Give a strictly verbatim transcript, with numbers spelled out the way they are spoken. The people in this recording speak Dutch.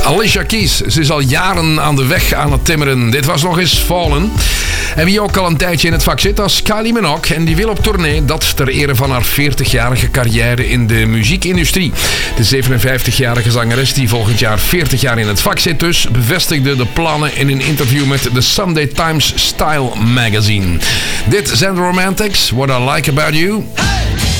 Alicia Keys, ze is al jaren aan de weg aan het timmeren. Dit was nog eens Fallen. En wie ook al een tijdje in het vak zit, dat is Kylie Minogue. En die wil op tournee, dat ter ere van haar veertigjarige carrière in de muziekindustrie. De zevenenvijftigjarige zangeres die volgend jaar veertig jaar in het vak zit dus, bevestigde de plannen in een interview met de Sunday Times Style magazine. Dit zijn de Romantics, What I Like About You.